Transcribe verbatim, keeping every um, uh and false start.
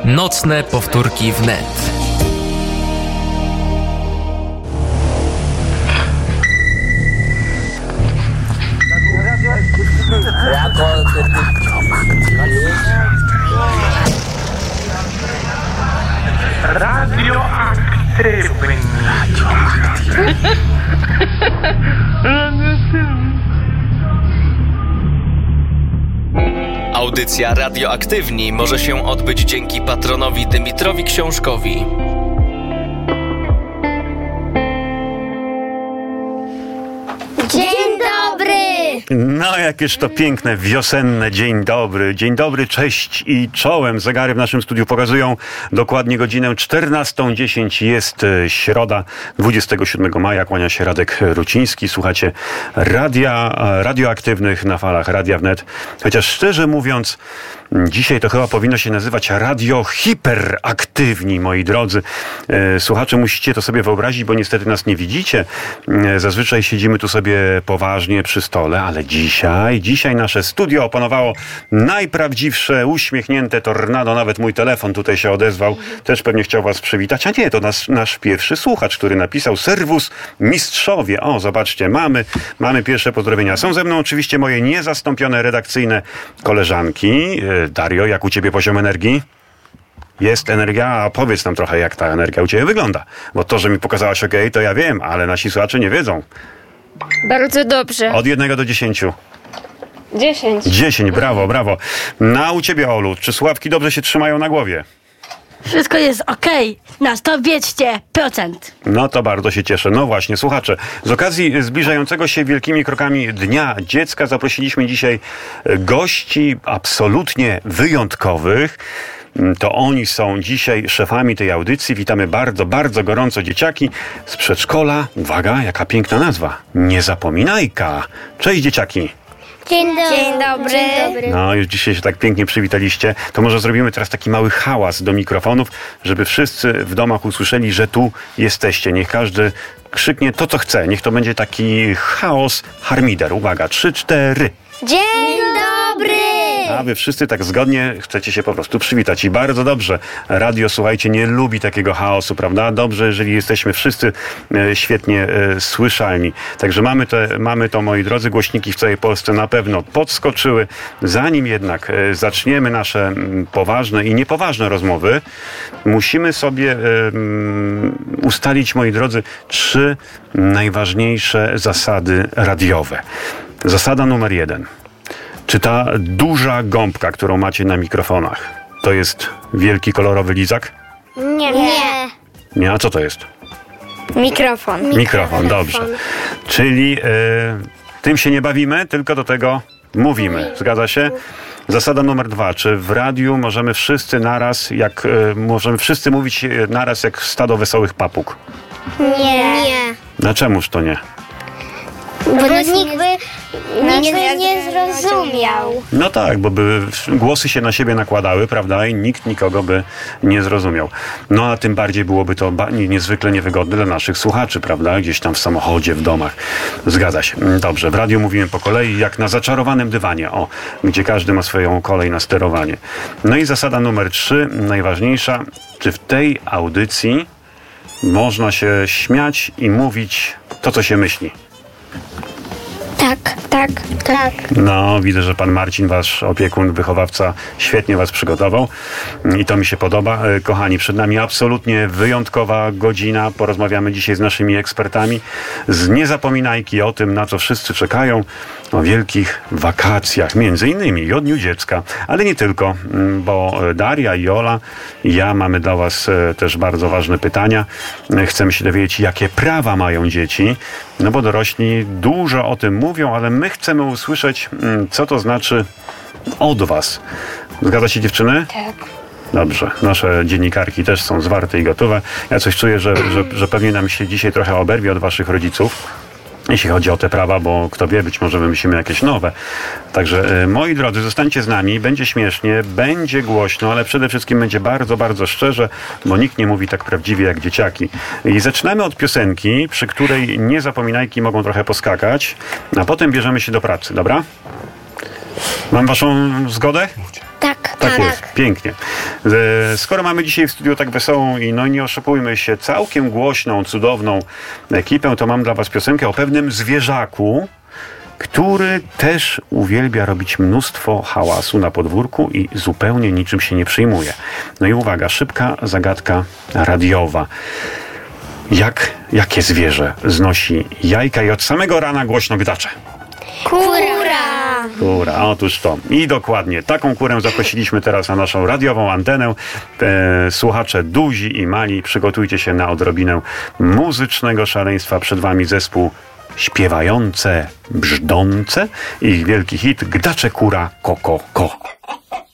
Nocne powtórki wnet. Radioaktywny. Audycja Radioaktywni może się odbyć dzięki patronowi Dymitrowi Książkowi. Dzień dobry! No, jakież to piękne, wiosenne dzień dobry. Dzień dobry, cześć i czołem. Zegary w naszym studiu pokazują dokładnie godzinę czternastą dziesięć. Jest środa, dwudziestego siódmego maja. Kłania się Radek Ruciński. Słuchacie radia, radioaktywnych na falach Radia Wnet. Chociaż szczerze mówiąc, dzisiaj to chyba powinno się nazywać radio hiperaktywni, moi drodzy. Słuchacze, musicie to sobie wyobrazić, bo niestety nas nie widzicie. Zazwyczaj siedzimy tu sobie poważnie przy stole, ale dzisiaj, dzisiaj nasze studio opanowało najprawdziwsze, uśmiechnięte tornado. Nawet mój telefon tutaj się odezwał. Też pewnie chciał was przywitać. A nie, to nasz, nasz pierwszy słuchacz, który napisał: serwus mistrzowie. O, zobaczcie, mamy, mamy pierwsze pozdrowienia. Są ze mną oczywiście moje niezastąpione redakcyjne koleżanki. Dario, jak u ciebie poziom energii? Jest energia, a powiedz nam trochę, jak ta energia u ciebie wygląda. Bo to, że mi pokazałaś OK, to ja wiem, ale nasi słuchacze nie wiedzą. Bardzo dobrze. Od jednego do dziesięciu. Dziesięć. Dziesięć, brawo, brawo. Na u ciebie, Olu, czy słuchawki dobrze się trzymają na głowie? Wszystko jest okej, na sto dwieście procent. No to bardzo się cieszę. No właśnie, słuchacze, z okazji zbliżającego się wielkimi krokami Dnia Dziecka zaprosiliśmy dzisiaj gości absolutnie wyjątkowych. To oni są dzisiaj szefami tej audycji. Witamy bardzo, bardzo gorąco dzieciaki z przedszkola. Uwaga, jaka piękna nazwa. Niezapominajka. Cześć, dzieciaki. Dzień dobry. Dzień dobry. Dzień dobry. No, już dzisiaj się tak pięknie przywitaliście. To może zrobimy teraz taki mały hałas do mikrofonów, żeby wszyscy w domach usłyszeli, że tu jesteście. Niech każdy krzyknie to, co chce. Niech to będzie taki chaos harmider. Uwaga, trzy, cztery. Dzień dobry. A wy wszyscy tak zgodnie chcecie się po prostu przywitać. I bardzo dobrze. Radio, słuchajcie, nie lubi takiego chaosu, prawda? Dobrze, jeżeli jesteśmy wszyscy e, świetnie e, słyszalni. Także mamy, te, mamy to, moi drodzy, głośniki w całej Polsce na pewno podskoczyły. Zanim jednak e, zaczniemy nasze m, poważne i niepoważne rozmowy, musimy sobie e, m, ustalić, moi drodzy, trzy najważniejsze zasady radiowe. Zasada numer jeden. Czy ta duża gąbka, którą macie na mikrofonach, to jest wielki kolorowy lizak? Nie. Nie. Nie, a co to jest? Mikrofon. Mikrofon, dobrze. Czyli y, tym się nie bawimy, tylko do tego mówimy. Zgadza się? Zasada numer dwa. Czy w radiu możemy wszyscy naraz, jak y, możemy wszyscy mówić naraz jak stado wesołych papug? Nie. Nie. Na czemuż to nie? Bo, Bo nikt by, nikt by nie zrozumiał. No tak, bo by głosy się na siebie nakładały, prawda? I nikt nikogo by nie zrozumiał. No a tym bardziej byłoby to ba- niezwykle niewygodne dla naszych słuchaczy, prawda? Gdzieś tam w samochodzie, w domach. Zgadza się. Dobrze, w radiu mówimy po kolei, jak na zaczarowanym dywanie, o, gdzie każdy ma swoją kolej na sterowanie. No i zasada numer trzy, najważniejsza. Czy w tej audycji można się śmiać i mówić to, co się myśli? Tak, tak, tak. No, widzę, że pan Marcin, wasz opiekun, wychowawca, świetnie was przygotował i to mi się podoba. Kochani, przed nami absolutnie wyjątkowa godzina. Porozmawiamy dzisiaj z naszymi ekspertami z niezapominajki o tym, na co wszyscy czekają, o wielkich wakacjach, między innymi i o Dniu Dziecka, ale nie tylko, bo Daria i Ola i ja mamy dla was też bardzo ważne pytania. Chcemy się dowiedzieć, jakie prawa mają dzieci, no bo dorośli dużo o tym mówią, ale my chcemy usłyszeć, co to znaczy od was. Zgadza się, dziewczyny? Tak. Dobrze. Nasze dziennikarki też są zwarte i gotowe. Ja coś czuję, że, że, że pewnie nam się dzisiaj trochę oberwie od waszych rodziców, jeśli chodzi o te prawa, bo kto wie, być może wymyślimy jakieś nowe. Także, moi drodzy, zostańcie z nami. Będzie śmiesznie, będzie głośno, ale przede wszystkim będzie bardzo, bardzo szczerze, bo nikt nie mówi tak prawdziwie jak dzieciaki. I zaczynamy od piosenki, przy której niezapominajki mogą trochę poskakać, a potem bierzemy się do pracy, dobra? Mam waszą zgodę? Tak, Tak tak. jest, pięknie. E, skoro mamy dzisiaj w studiu tak wesołą i no nie oszukujmy się, całkiem głośną, cudowną ekipę, to mam dla was piosenkę o pewnym zwierzaku, który też uwielbia robić mnóstwo hałasu na podwórku i zupełnie niczym się nie przejmuje. No i uwaga, szybka zagadka radiowa. Jak, jakie zwierzę znosi jajka i od samego rana głośno gdacze? Kura! Kura, otóż to. I dokładnie taką kurę zaprosiliśmy teraz na naszą radiową antenę. E, słuchacze duzi i mali, przygotujcie się na odrobinę muzycznego szaleństwa. Przed wami zespół Śpiewające Brzdące i ich wielki hit Gdacze kura ko ko ko.